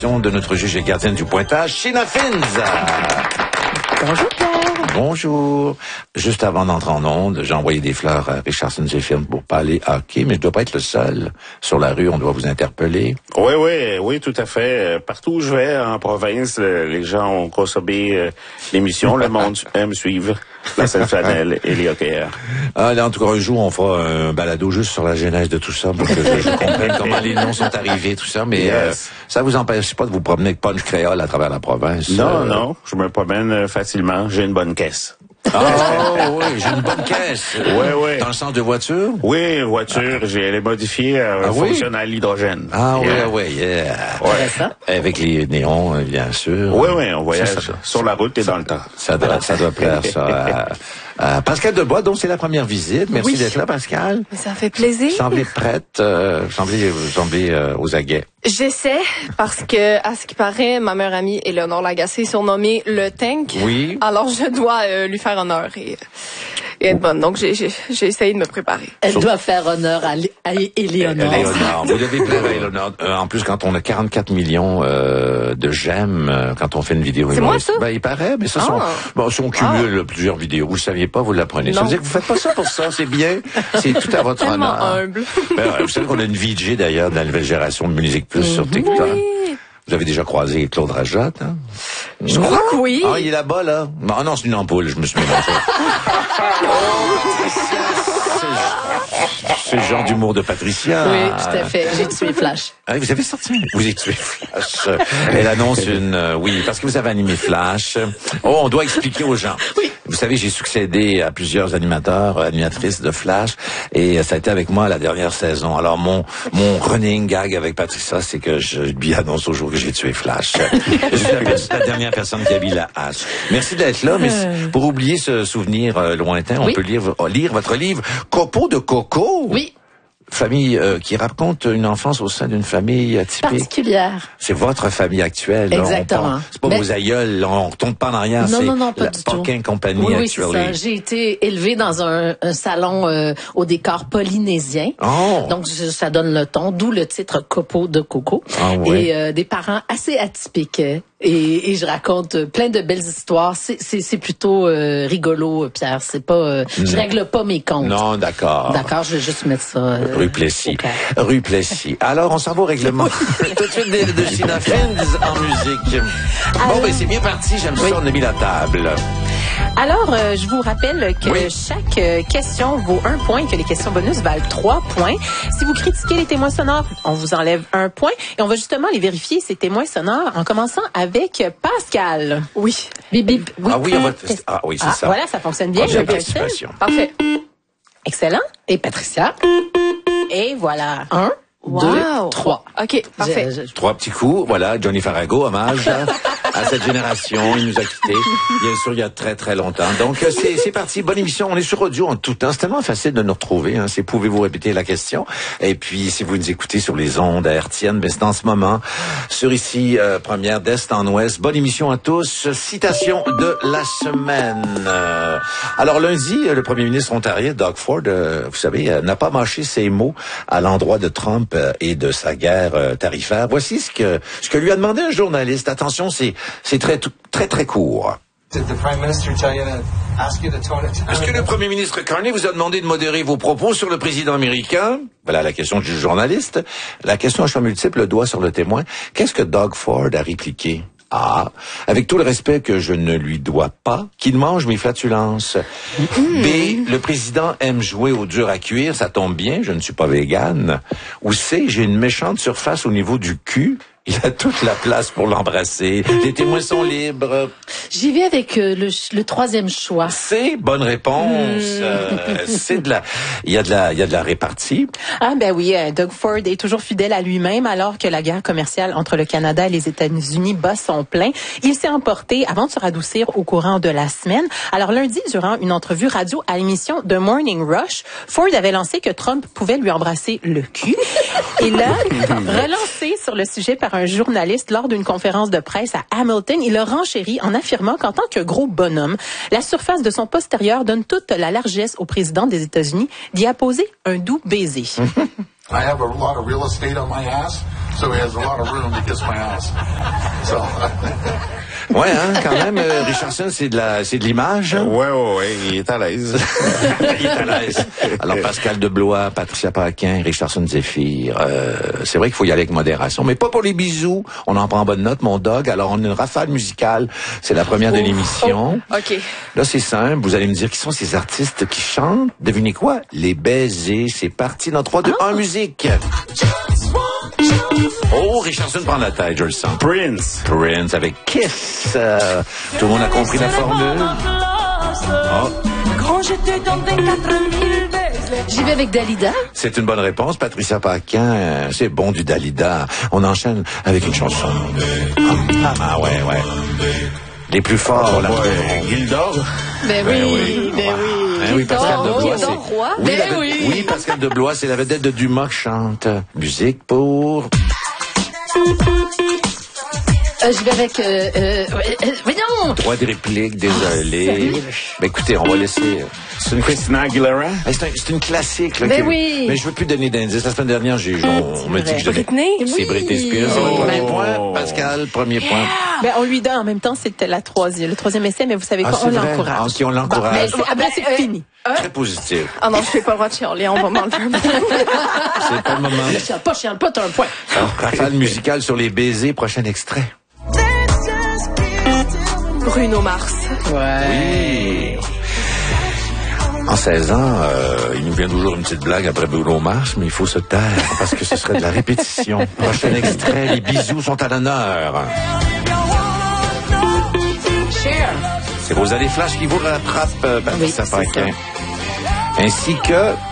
De notre juge et gardienne du pointage, Sheena Fins. Bonjour Pierre. Bonjour. Juste avant d'entrer en onde, j'ai envoyé des fleurs à Richardson Zephyr pour pas aller hockey, mais je dois pas être le seul. Sur la rue, on doit vous interpeller. Oui, tout à fait. Partout où je vais en province, les gens ont consommé l'émission. Le monde aime suivre la Sainte-Flanelle et les hockeyeurs. Là, en tout cas, un jour, on fera un balado juste sur la genèse de tout ça pour que je comprenne comment les noms sont arrivés, tout ça. Mais ça vous empêche pas de vous promener avec punch créole à travers la province? Non, je me promène facilement. J'ai une bonne caisse. Oui, j'ai une bonne caisse. Oui. Dans le sens de voiture? Oui, voiture. Elle est modifiée. Elle fonctionne à l'hydrogène. Yeah. Avec les néons, bien sûr. Oui, on voyage sur la route et dans le temps. Ça doit plaire, ça. Pascal Debois, donc c'est la première visite. Merci d'être là, Pascal. Ça fait plaisir. Vous semblez prête, vous semblez aux aguets. J'essaie, parce que, à ce qui paraît, ma meilleure amie, Éléonore Lagacé, est surnommée le Tank. Oui. Alors, je dois lui faire honneur et être bonne. Donc, j'ai essayé de me préparer. Elle doit faire honneur à Éléonore. Vous devez plaire à Éléonore. En plus, quand on a 44 millions de j'aime, quand on fait une vidéo. C'est moi, ça? Ben, il paraît, mais ça, si on cumule plusieurs vidéos, vous le saviez pas, vous l'apprenez. Ça veut dire que vous faites pas ça pour ça, c'est bien. C'est tout à votre tellement honneur. humble. Vous savez qu'on a une VJ, d'ailleurs, dans la nouvelle génération de Musique Plus sur TikTok. Oui. Vous avez déjà croisé Claude Rajotte, hein? Je crois que oui. Il est là-bas, là. Non, c'est une ampoule, je me suis mélangé. C'est le genre d'humour de Patricia. Oui, tout à fait. J'ai tué Flash. Vous avez sorti? Vous avez tué Flash. Elle annonce oui, parce que vous avez animé Flash. On doit expliquer aux gens. Oui. Vous savez, j'ai succédé à plusieurs animatrices de Flash, et ça a été avec moi la dernière saison. Alors, mon running gag avec Patricia, c'est que je lui annonce au jour que j'ai tué Flash. Je suis la dernière personne qui a mis la hache. Merci d'être là, mais pour oublier ce souvenir lointain, on peut lire votre livre Copeaux de coco. Oui. Famille qui raconte une enfance au sein d'une famille atypique. Particulière. C'est votre famille actuelle. Exactement. C'est pas vos aïeuls, on retourne pas en arrière. Non, pas la du tout. Paquin Company Oui, c'est ça. J'ai été élevée dans un salon au décor polynésien. Oh. Donc, ça donne le ton, d'où le titre Copeaux de coco. Et des parents assez atypiques. Et je raconte plein de belles histoires. C'est plutôt rigolo, Pierre. C'est pas, je règle pas mes comptes. Non, d'accord. D'accord, je vais juste mettre ça. Rue Plessis. Rue Plessis. Alors, on s'en va au règlement. Tout de suite de Sheena Fins en musique. Ben c'est bien parti. J'aime ça. On a mis la table. Alors, je vous rappelle que chaque question vaut 1 point, que les questions bonus valent 3 points. Si vous critiquez les témoins sonores, on vous enlève 1 point. Et on va justement les vérifier, ces témoins sonores, en commençant avec Pascal. Oui. Bip, bip. Oui, c'est ça. Voilà, ça fonctionne bien. Parfait. Excellent. Et Patricia. Et voilà. 1, 2, 3. OK, parfait. 3 petits coups. Voilà, Johnny Farago, hommage à cette génération. Il nous a quittés, bien sûr, il y a très, très longtemps. Donc, c'est parti. Bonne émission. On est sur audio en tout temps. C'est tellement facile de nous retrouver. Hein. C'est pouvez-vous répéter la question? Et puis, si vous nous écoutez sur les ondes hertziennes, ben, c'est en ce moment, sur ici, première d'Est en Ouest. Bonne émission à tous. Citation de la semaine. Alors, lundi, le premier ministre ontarien, Doug Ford, vous savez, n'a pas mâché ses mots à l'endroit de Trump et de sa guerre tarifaire. Voici ce que lui a demandé un journaliste. Attention, c'est très court. Did the Prime Minister tell you to ask you to tone it down? Est-ce que le Premier ministre Carney vous a demandé de modérer vos propos sur le président américain? Voilà la question du journaliste. La question à choix multiple, le doigt sur le témoin. Qu'est-ce que Doug Ford a répliqué? A. Avec tout le respect que je ne lui dois pas, qu'il mange mes flatulences. B. Le président aime jouer au dur à cuire, ça tombe bien, je ne suis pas végane. Ou C. J'ai une méchante surface au niveau du cul. Il a toute la place pour l'embrasser. Les témoins sont libres. J'y vais avec le troisième choix. C'est bonne réponse. Il y a de la répartie. Ah ben oui, Doug Ford est toujours fidèle à lui-même alors que la guerre commerciale entre le Canada et les États-Unis bat son plein. Il s'est emporté avant de se radoucir au courant de la semaine. Alors lundi, durant une entrevue radio à l'émission The Morning Rush, Ford avait lancé que Trump pouvait lui embrasser le cul. Il a relancé sur le sujet par un journaliste lors d'une conférence de presse à Hamilton. Il a renchéri en affirmant qu'en tant que gros bonhomme, la surface de son postérieur donne toute la largesse au président des États-Unis d'y apposer un doux baiser. I have a lot of real estate on my ass. so he has a lot of room to kiss my ass. So. Ouais, hein, quand même, Richardson, c'est de l'image. Ouais, il est à l'aise. Il est à l'aise. Alors, Pascal Deblois, Patricia Paquin, Richardson Zephyr, c'est vrai qu'il faut y aller avec modération, mais pas pour les bisous. On en prend bonne note, mon dog. Alors, on a une rafale musicale. C'est la première de l'émission. OK. Là, c'est simple. Vous allez me dire qui sont ces artistes qui chantent. Devinez quoi? Les baisers. C'est parti dans 3, 2, 1, musique. Oh, Richardson prend la tête, je le sens. Prince avec Kiss. Tout le monde a compris la formule. Oh. J'y vais avec Dalida. C'est une bonne réponse, Patricia Paquin. C'est bon du Dalida. On enchaîne avec une chanson. Ah ouais. Les plus forts, là. Gildor. Ben oui, Pascal Deblois, c'est... Roi. Oui, Pascal Deblois, c'est la vedette de Dumas qui chante. Musique pour... J'y vais avec... voyons! 3 de répliques, désolé. Ben écoutez, on va laisser... C'est une Christina Aguilera. C'est une classique. Là, Ben oui. Mais je veux plus donner d'indices. La semaine dernière, on me dit que je donnais... Britney? C'est Britney Spears. Premier point, Pascal, premier point. Ben, on lui donne en même temps, c'était le troisième essai, mais vous savez quoi, on c'est vrai? l'encourage. Ok, on l'encourage. C'est fini. Très positif. Ah non, je fais pas le droit de chialer, on va m'enlever un peu. C'est pas le moment. Chiale pas, t'as un point. Rafale musicale sur les baisers, prochain extrait. Bruno Mars. Oui. En 16 ans, il nous vient toujours une petite blague après Bruno Mars, mais il faut se taire parce que ce serait de la répétition. Prochain extrait, les bisous sont à l'honneur. C'est Rosalie Flash qui vous rattrape, Patricia Paquin. Ainsi que